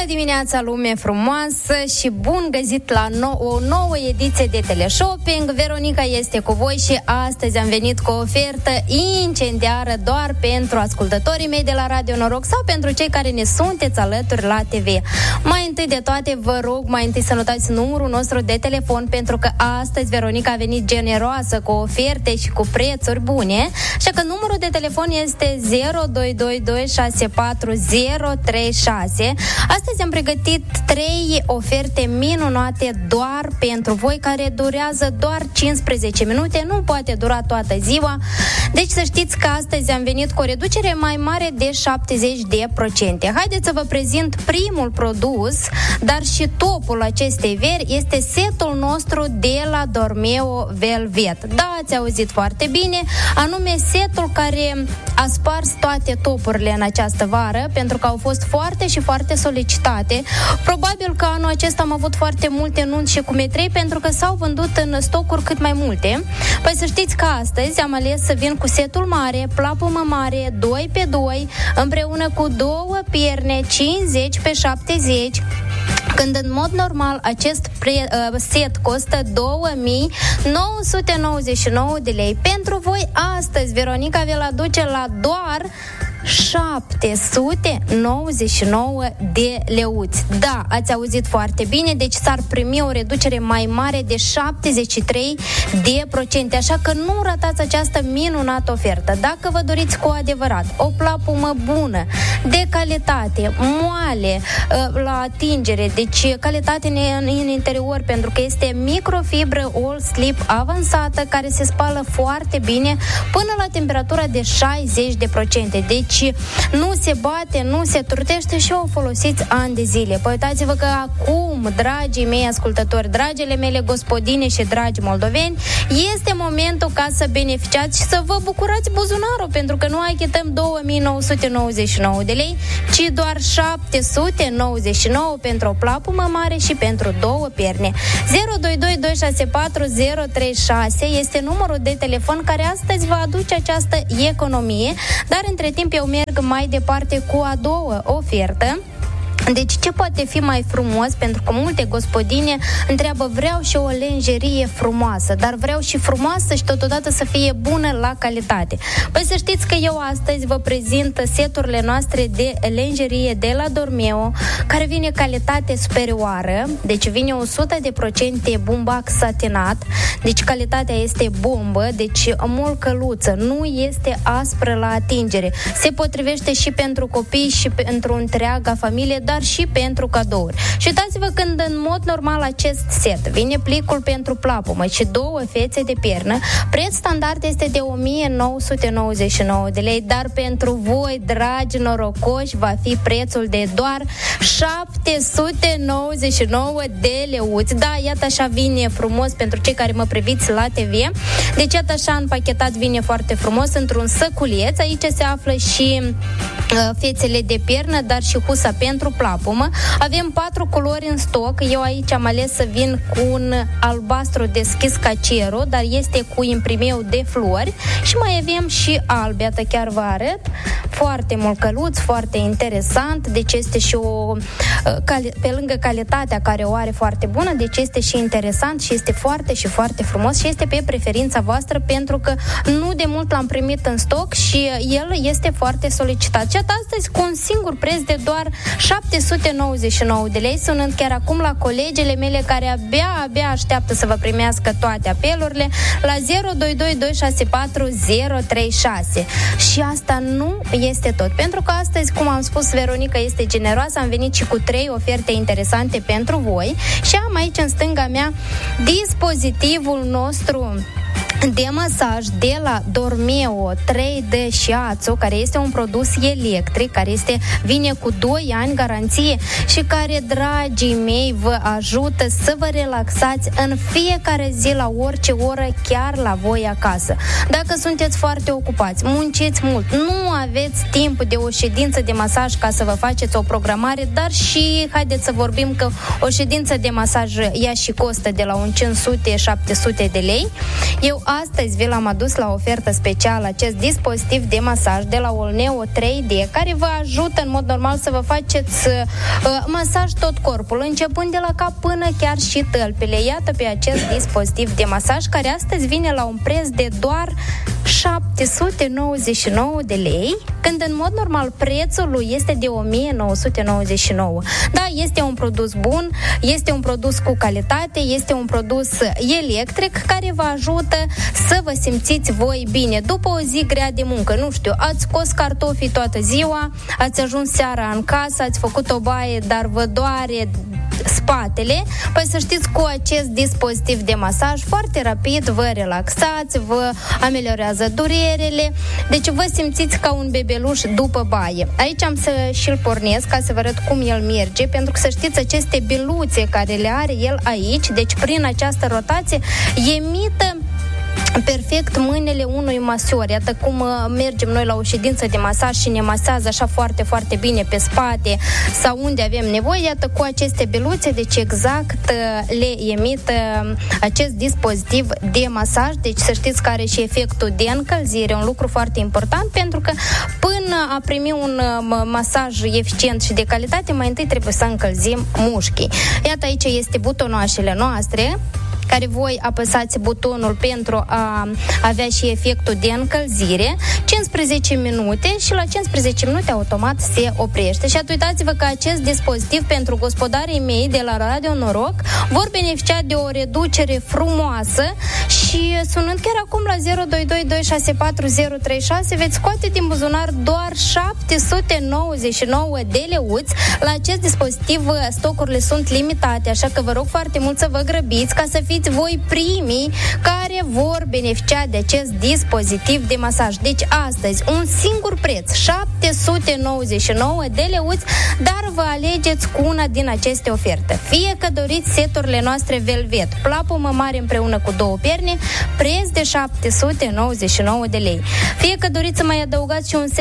dimineața, lume frumoasă și bun găsit la o nouă ediție de teleshopping. Veronica este cu voi și astăzi am venit cu o ofertă incendiară doar pentru ascultătorii mei de la Radio Noroc sau pentru cei care ne sunteți alături la TV. Mai întâi de toate, vă rog mai întâi să notați numărul nostru de telefon, pentru că astăzi Veronica a venit generoasă cu oferte și cu prețuri bune, așa că numărul de telefon este 0222640036. Astăzi am pregătit 3 oferte minunate doar pentru voi, care durează doar 15 minute, nu poate dura toată ziua. Deci să știți că astăzi am venit cu o reducere mai mare de 70%. Haideți să vă prezint primul produs, dar și topul acestei veri este setul nostru de la Dormeo Velvet. Da, ați auzit foarte bine, anume setul care a spars toate topurile în această vară, pentru că au fost foarte și foarte solicitate. Probabil că anul acesta am avut foarte multe nunți și cumetrei, pentru că s-au vândut în stocuri cât mai multe. Păi să știți că astăzi am ales să vin cu setul mare, plapumă mare, 2x2, împreună cu 2 pierne 50x70, când în mod normal acest set costă 2999 de lei. Pentru voi astăzi Veronica vi-l aduce la doar 799 de leuți. Da, ați auzit foarte bine, deci s-ar primi o reducere mai mare de 73%, așa că nu ratați această minunată ofertă. Dacă vă doriți cu adevărat o plapumă bună, de calitate, moale, la atingere, deci calitate în interior, pentru că este microfibră all slip avansată, care se spală foarte bine până la temperatura de 60%. Deci nu se bate, nu se turtește și o folosiți ani de zile. Păi uitați-vă că acum, dragii mei ascultători, dragile mele gospodine și dragi moldoveni, este momentul ca să beneficiați și să vă bucurați buzunarul, pentru că nu achităm 2999 de lei, ci doar 799 pentru o plapumă mare și pentru 2 pierne. 0222640036 este numărul de telefon care astăzi va aduce această economie, dar între timp eu merg mai departe cu a doua ofertă. Deci ce poate fi mai frumos? Pentru că multe gospodine întreabă, vreau și o lenjerie frumoasă, dar vreau și frumoasă și totodată să fie bună la calitate. Păi să știți că eu astăzi vă prezint seturile noastre de lenjerie de la Dormeo, care vine calitate superioară, deci vine 100% bumbac satinat, deci calitatea este bombă, deci mult căluță, nu este aspră la atingere. Se potrivește și pentru copii și pentru întreaga familie, dar și pentru cadouri. Și uitați-vă când în mod normal acest set vine plicul pentru plapumă și 2 fețe de piernă, preț standard este de 1999 de lei, dar pentru voi, dragi norocoși, va fi prețul de doar 799 de leuți. Da, iată așa vine frumos pentru cei care mă priviți la TV. Deci iată așa împachetat vine foarte frumos într-un săculeț. Aici se află și fețele de piernă, dar și husa pentru plapumă. Avem 4 culori în stoc. Eu aici am ales să vin cu un albastru deschis ca cerul, dar este cu imprimeu de flori, și mai avem și alb. Iată, chiar vă arăt. Foarte mult căluț, foarte interesant. Deci este și o pe lângă calitatea care o are foarte bună, deci este și interesant și este foarte și foarte frumos și este pe preferința voastră, pentru că nu de mult l-am primit în stoc și el este foarte solicitat. Și astăzi cu un singur preț de doar 799 de lei, sunând chiar acum la colegele mele care abia așteaptă să vă primească toate apelurile la 0222640036. Și asta nu este tot, pentru că astăzi, cum am spus, Veronica este generoasă, am venit și cu 3 oferte interesante pentru voi și am aici în stânga mea dispozitivul nostru de masaj de la Dormeo 3D Shiatsu, care este un produs electric, care vine cu 2 ani garanție și care, dragii mei, vă ajută să vă relaxați în fiecare zi, la orice oră, chiar la voi acasă. Dacă sunteți foarte ocupați, munciți mult, nu aveți timp de o ședință de masaj ca să vă faceți o programare, dar și, haideți să vorbim că o ședință de masaj ea și costă de la un 500-700 de lei. Eu astăzi vi l-am adus la ofertă specială, acest dispozitiv de masaj de la Olneo 3D, care vă ajută în mod normal să vă faceți masaj tot corpul, începând de la cap până chiar și tălpile. Iată pe acest dispozitiv de masaj, care astăzi vine la un preț de doar 799 de lei, când în mod normal prețul lui este de 1999. Da, este un produs bun, este un produs cu calitate, este un produs electric care vă ajută să vă simțiți voi bine. După o zi grea de muncă, nu știu, ați scos cartofii toată ziua, ați ajuns seara în casă, ați făcut o baie, dar vă doare spatele, păi să știți, cu acest dispozitiv de masaj foarte rapid vă relaxați, vă ameliorează durerile, deci vă simțiți ca un bebeluș după baie. Aici am să și-l pornesc ca să vă arăt cum el merge, pentru că să știți, aceste beluțe care le are el aici, deci prin această rotație emită perfect mâinile unui masor. Iată cum mergem noi la o ședință de masaj și ne masează așa foarte, foarte bine pe spate sau unde avem nevoie. Iată, cu aceste beluțe, deci exact le emit acest dispozitiv de masaj. Deci să știți că are și efectul de încălzire, un lucru foarte important, pentru că până a primi un masaj eficient și de calitate, mai întâi trebuie să încălzim mușchii. Iată, aici este butonașele noastre, care voi apăsați butonul pentru a avea și efectul de încălzire, 15 minute, și la 15 minute automat se oprește. Și uitați-vă că acest dispozitiv pentru gospodarii mei de la Radio Noroc vor beneficia de o reducere frumoasă și sunând chiar acum la 022264036 veți scoate din buzunar doar 799 de leuți. La acest dispozitiv stocurile sunt limitate, așa că vă rog foarte mult să vă grăbiți ca să fiți voi primii care vor beneficia de acest dispozitiv de masaj. Deci astăzi un singur preț, 799 de leuți, dar vă alegeți cu una din aceste oferte. Fie că doriți seturile noastre Velvet, plapumă mare împreună cu 2 perne, preț de 799 de lei. Fie că doriți să mai adăugați și un set